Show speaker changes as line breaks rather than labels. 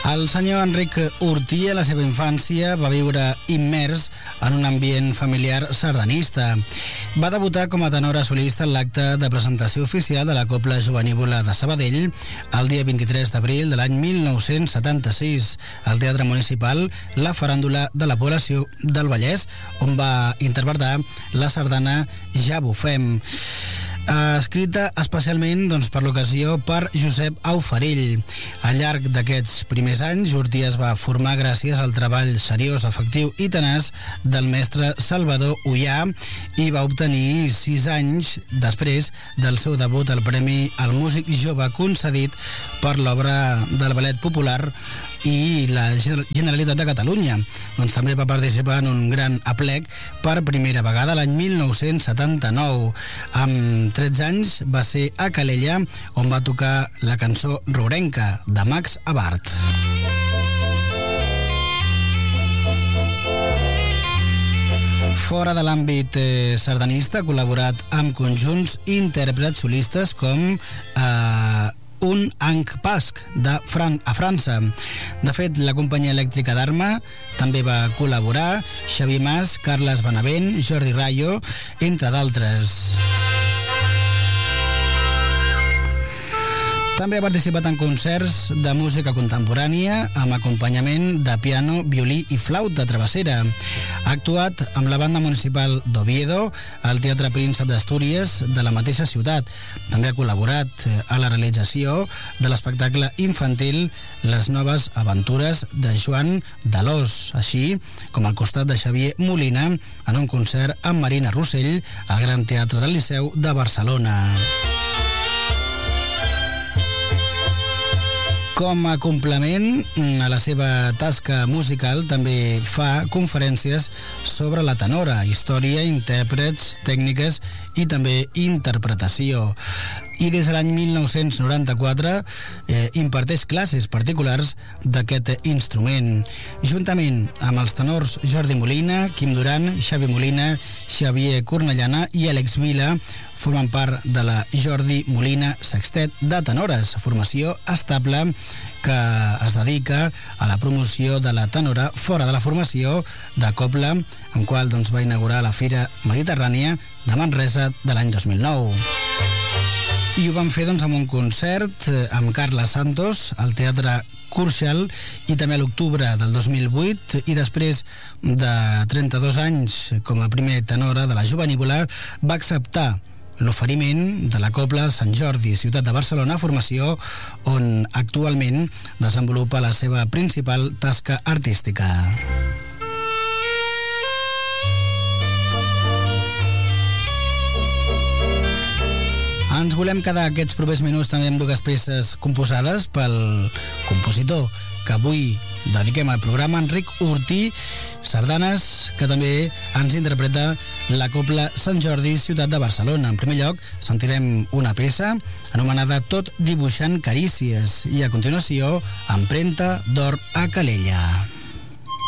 El senyor Enric Ortí a la seva infància va viure immers en un ambient familiar sardanista. Va debutar com a tenora solista en l'acte de presentació oficial de la Cobla Jovenívola de Sabadell el dia 23 d'abril de l'any 1976 al Teatre Municipal La Faràndula de la Població del Vallès, on va interpretar la sardana Ja bufem, escrita especialment per l'ocasió per Josep Aufarell. Al llarg d'aquests primers anys, Ortí es va formar gràcies al treball seriós, efectiu i tenaç del mestre Salvador Ullà i va obtenir 6 anys després del seu debut el Premi al Músic Jove concedit per l'obra del Ballet Popular i la Generalitat de Catalunya. També va participar en un gran aplec per primera vegada l'any 1979. Amb 13 anys va ser a Calella, on va tocar la cançó Rourenca, de Max Abart. Fora de l'àmbit sardanista, ha col·laborat amb conjunts i intèrprets solistes com un Ankh Basc a França. De fet, la companyia elèctrica d'Arma també va col·laborar, Xavier Mas, Carles Benavent, Jordi Rayo, entre d'altres. També ha participat en concerts de música contemporània amb acompanyament de piano, violí i flauta travessera. Ha actuat amb la banda municipal d'Oviedo al Teatre Príncep d'Astúries de la mateixa ciutat. També ha col·laborat a la realització de l'espectacle infantil Les noves aventures de Joan d'Alòs, així com al costat de Xavier Molina en un concert amb Marina Rossell al Gran Teatre del Liceu de Barcelona. Com a complement a la seva tasca musical, també fa conferències sobre la tenora, història, intèrprets, tècniques i també interpretació. I des de l'any 1994 imparteix classes particulars d'aquest instrument. Juntament amb els tenors Jordi Molina, Quim Duran, Xavi Molina, Xavier Cornellana i Àlex Vila, formen part de la Jordi Molina Sextet de Tenores, formació estable que es dedica a la promoció de la tenora fora de la formació de Cobla, amb qual va inaugurar la Fira Mediterrània de Manresa de l'any 2009. I ho van fer amb un concert amb Carles Santos al Teatre Kurschel i també a l'octubre del 2008, i després de 32 anys com a primer tenora de la Jovenívola va acceptar l'oferiment de la Cobla Sant Jordi, ciutat de Barcelona, formació on actualment desenvolupa la seva principal tasca artística. Ens volem quedar aquests propers minuts també amb dues peces composades pel compositor que avui dediquem al programa, Enric Ortí, sardanes que també ens interpreta la Cobla Sant Jordi, ciutat de Barcelona. En primer lloc, sentirem una peça anomenada Tot dibuixant carícies i a continuació, Empremta d'or a Calella.